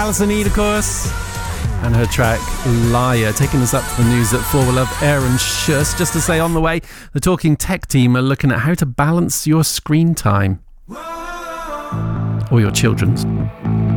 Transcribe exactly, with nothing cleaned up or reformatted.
Alison Eid, of course, and her track Liar, taking us up to the news at four. We'll have Aaron Schuss. Just to say, on the way, the Talking Tech team are looking at how to balance your screen time. Or your children's.